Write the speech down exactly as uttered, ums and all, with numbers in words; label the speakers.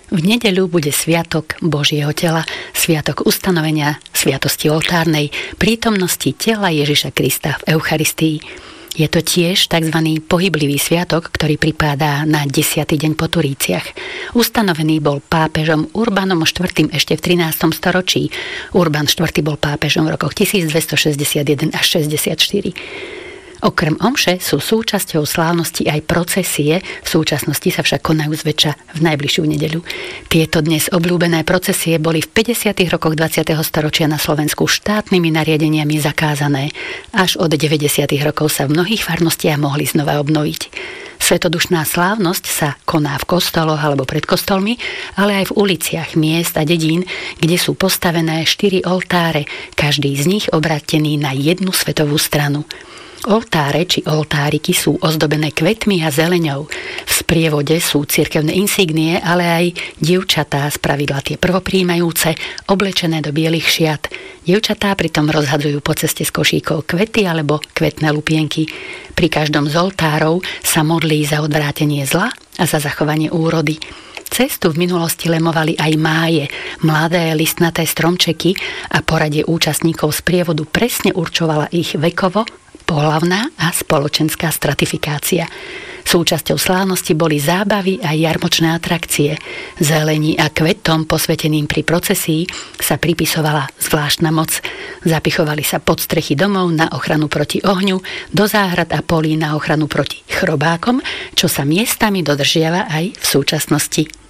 Speaker 1: V nedeľu bude sviatok Božieho tela, sviatok ustanovenia sviatosti oltárnej, prítomnosti tela Ježiša Krista v Eucharistii. Je to tiež tzv. Pohyblivý sviatok, ktorý pripádá na desiaty deň po Turíciach. Ustanovený bol pápežom Urbanom štvrtým ešte v trinástom storočí. Urban štvrtý bol pápežom v rokoch tisícdvestošesťdesiatjeden až šesťdesiatštyri. Okrem omše sú súčasťou slávnosti aj procesie, v súčasnosti sa však konajú zväčša v najbližšiu nedeľu. Tieto dnes obľúbené procesie boli v päťdesiatych rokoch dvadsiateho storočia na Slovensku štátnymi nariadeniami zakázané. Až od deväťdesiatych rokov sa v mnohých farnostiach mohli znova obnoviť. Svetodušná slávnosť sa koná v kostoloch alebo pred kostolmi, ale aj v uliciach miest a dedín, kde sú postavené štyri oltáre, každý z nich obrátený na jednu svetovú stranu. Oltáre či oltáriky sú ozdobené kvetmi a zeleňou. V sprievode sú cirkevné insígnie, ale aj dievčatá, spravidla tie prvopríjmajúce, oblečené do bielých šiat. Dievčatá pritom rozhadzujú po ceste s košíkov kvety alebo kvetné lupienky. Pri každom z oltárov sa modlí za odvrátenie zla a za zachovanie úrody. Cestu v minulosti lemovali aj máje, mladé listnaté stromčeky a poradie účastníkov sprievodu presne určovala ich vekovo, pohlavná a spoločenská stratifikácia. Súčasťou slávnosti boli zábavy a jarmočné atrakcie. Zelení a kvetom posveteným pri procesii sa pripisovala zvláštna moc. Zapichovali sa pod strechy domov na ochranu proti ohňu, do záhrad a polí na ochranu proti chrobákom, čo sa miestami dodržiava aj v súčasnosti.